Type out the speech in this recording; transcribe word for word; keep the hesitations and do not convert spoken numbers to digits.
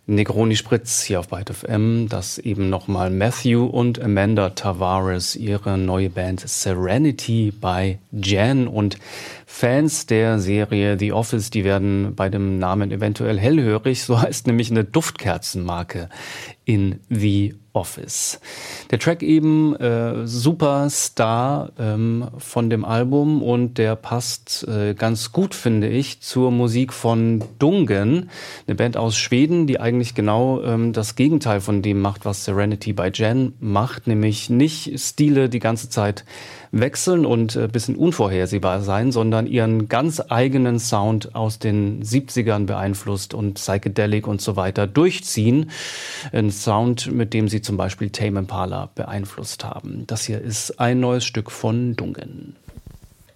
Negroni Spritz hier auf Byte F M, das eben nochmal Matthew und Amanda Tavares, ihre neue Band Serenity bei Jan. Und Fans der Serie The Office, die werden bei dem Namen eventuell hellhörig. So heißt nämlich eine Duftkerzenmarke in The Office. Der Track eben äh, Superstar ähm, von dem Album, und der passt äh, ganz gut, finde ich, zur Musik von Dungen, eine Band aus Schweden, die eigentlich genau ähm, das Gegenteil von dem macht, was Serenity bei Jan macht, nämlich nicht Stile die ganze Zeit wechseln und ein bisschen unvorhersehbar sein, sondern ihren ganz eigenen Sound aus den siebzigern beeinflusst und Psychedelic und so weiter durchziehen. Ein Sound, mit dem sie zum Beispiel Tame Impala beeinflusst haben. Das hier ist ein neues Stück von Dungen.